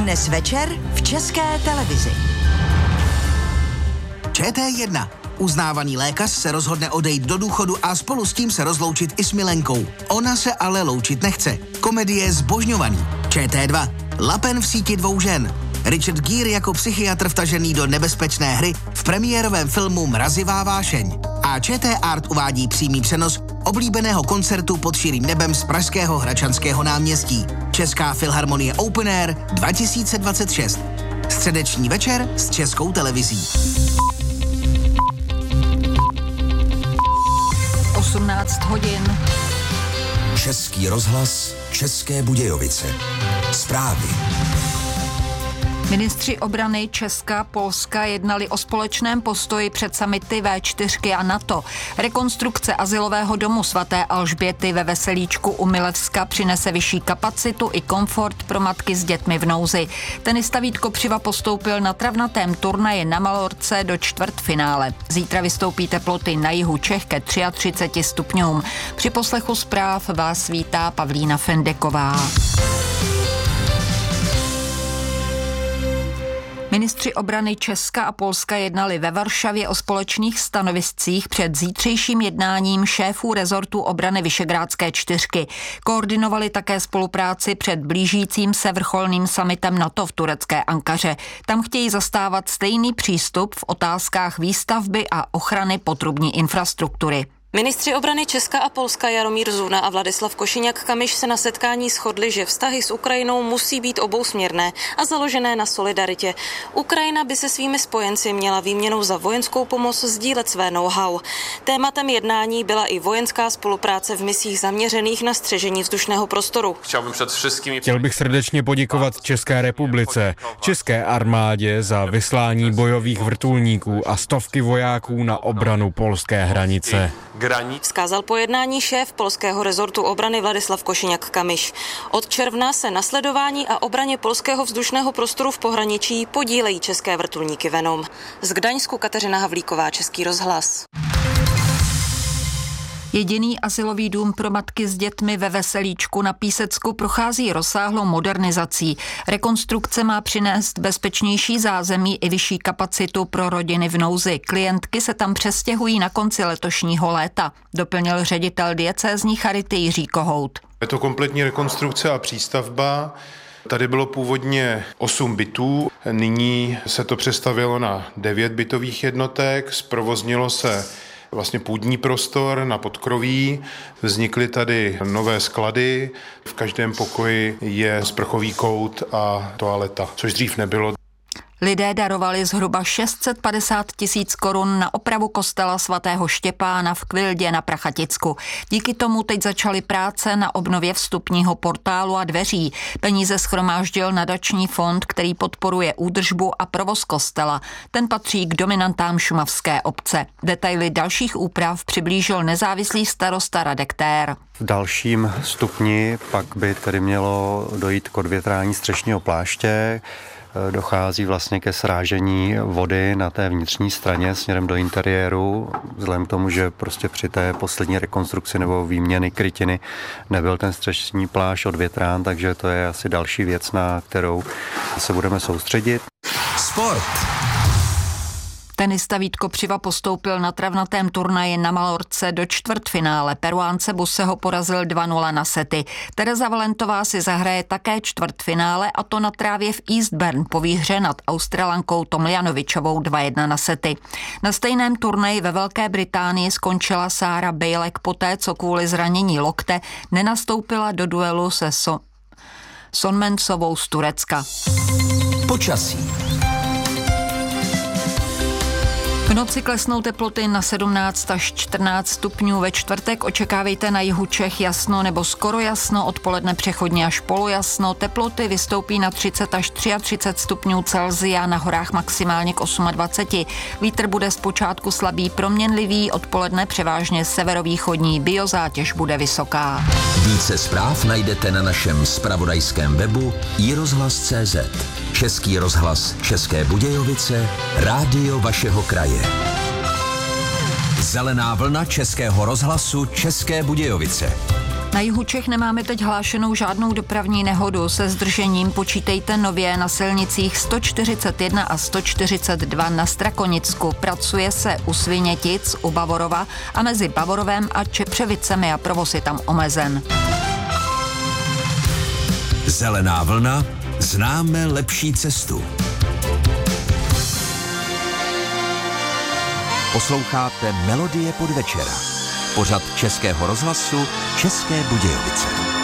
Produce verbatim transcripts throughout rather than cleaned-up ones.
Dnes večer v České televizi. Č T jedna. Uznávaný lékař se rozhodne odejít do důchodu a spolu s tím se rozloučit i s milenkou. Ona se ale loučit nechce. Komedie Zbožňovaný. Č T dva. Lapen v síti dvou žen. Richard Gere jako psychiatr vtažený do nebezpečné hry v premiérovém filmu Mrazivá vášeň. A Č T Art uvádí přímý přenos oblíbeného koncertu pod širým nebem z pražského Hradčanského náměstí. Česká filharmonie Open Air dva tisíce dvacet šest. Středeční večer s Českou televizí. osmnáct hodin. Český rozhlas, České Budějovice. Zprávy. Ministři obrany Česka, Polska jednali o společném postoji před samity V čtyři a NATO. Rekonstrukce azylového domu svaté Alžběty ve Veselíčku u Milevska přinese vyšší kapacitu i komfort pro matky s dětmi v nouzi. Tenista Vít Kopřiva postoupil na travnatém turnaji na Malorce do čtvrtfinále. Zítra vystoupí teploty na jihu Čech ke třiceti třemi stupňům. Při poslechu zpráv vás vítá Pavlína Fendeková. Ministři obrany Česka a Polska jednali ve Varšavě o společných stanoviscích před zítřejším jednáním šéfů rezortu obrany Visegrádské čtyřky. Koordinovali také spolupráci před blížícím se vrcholným summitem NATO v turecké Ankaře. Tam chtějí zastávat stejný přístup v otázkách výstavby a ochrany potrubní infrastruktury. Ministři obrany Česka a Polska Jaromír Zuna a Vladislav Košíňak-Kamyš se na setkání shodli, že vztahy s Ukrajinou musí být obousměrné a založené na solidaritě. Ukrajina by se svými spojenci měla výměnou za vojenskou pomoc sdílet své know-how. Tématem jednání byla i vojenská spolupráce v misích zaměřených na střežení vzdušného prostoru. Chtěl bych srdečně poděkovat České republice, České armádě za vyslání bojových vrtulníků a stovky vojáků na obranu polské hranice. Vzkázal po jednání šéf polského rezortu obrany Vladislav Košíňak-Kamyš. Od června se na sledování a obraně polského vzdušného prostoru v pohraničí podílejí české vrtulníky Venom. Z Gdaňsku Kateřina Havlíková, Český rozhlas. Jediný azylový dům pro matky s dětmi ve Veselíčku na Písecku prochází rozsáhlou modernizací. Rekonstrukce má přinést bezpečnější zázemí i vyšší kapacitu pro rodiny v nouzi. Klientky se tam přestěhují na konci letošního léta, doplnil ředitel diecézní charity Jiří Kohout. Je to kompletní rekonstrukce a přístavba. Tady bylo původně osm bytů, nyní se to přestavělo na devět bytových jednotek, zprovoznilo se vlastně půdní prostor na podkroví, vznikly tady nové sklady, v každém pokoji je sprchový kout a toaleta, což dřív nebylo. Lidé darovali zhruba šest set padesát tisíc korun na opravu kostela svatého Štěpána v Kvildě na Prachaticku. Díky tomu teď začaly práce na obnově vstupního portálu a dveří. Peníze shromáždil nadační fond, který podporuje údržbu a provoz kostela. Ten patří k dominantám šumavské obce. Detaily dalších úprav přiblížil nezávislý starosta Radek Tér. V dalším stupni pak by tedy mělo dojít k odvětrání střešního pláště. Dochází vlastně ke srážení vody na té vnitřní straně směrem do interiéru, vzhledem k tomu, že prostě při té poslední rekonstrukci nebo výměny krytiny nebyl ten střešní plášť odvětrán, takže to je asi další věc, na kterou se budeme soustředit. Sport. Tenista Vít Kopřiva postoupil na travnatém turnaji na Malorce do čtvrtfinále. Peruánce Buseho porazil dva nula na sety. Tereza Valentová si zahraje také čtvrtfinále, a to na trávě v Eastbourne po výhře nad Australankou Tomljanovičovou dva jedna na sety. Na stejném turnaji ve Velké Británii skončila Sára Bejlek poté, co kvůli zranění lokte nenastoupila do duelu se so- Sonmensovou z Turecka. Počasí. V noci klesnou teploty na sedmnáct až čtrnáct stupňů. Ve čtvrtek očekávejte na jihu Čech jasno nebo skoro jasno, odpoledne přechodně až polojasno. Teploty vystoupí na třicet až třicet tři stupňů Celsia, na horách maximálně k dvaceti osmi. Vítr bude zpočátku slabý proměnlivý, odpoledne převážně severovýchodní, biozátěž bude vysoká. Více zpráv najdete na našem zpravodajském webu i rozhlas tečka cé zet. Český rozhlas České Budějovice, rádio vašeho kraje. Zelená vlna Českého rozhlasu České Budějovice. Na jihu Čech nemáme teď hlášenou žádnou dopravní nehodu. Se zdržením počítejte nově na silnicích sto čtyřicet jedna a sto čtyřicet dva na Strakonicku. Pracuje se u Svinětic, u Bavorova a mezi Bavorovem a Čepřevicemi a provoz je tam omezen. Zelená vlna, známe lepší cestu. Posloucháte Melodie podvečera. Pořad Českého rozhlasu České Budějovice.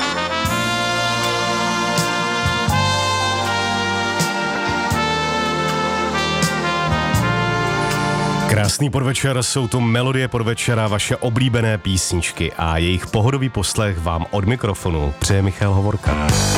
Krásný podvečer, jsou tu Melodie podvečera, vaše oblíbené písničky a jejich pohodový poslech vám od mikrofonu přeje Michal Hovorka.